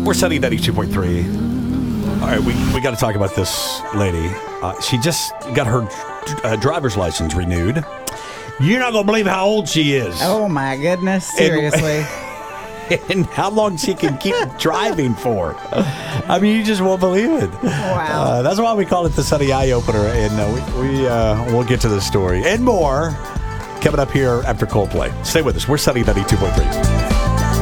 We're Sunny 92.3. All right, we got to talk about this lady. She just got her driver's license renewed. You're not going to believe how old she is. Oh, my goodness. Seriously. And how long she can keep driving for. I mean, you just won't believe it. Wow. That's why we call it the Sunny Eye Opener. And we'll get to this story and more coming up here after Coldplay. Stay with us. We're Sunny 92.3.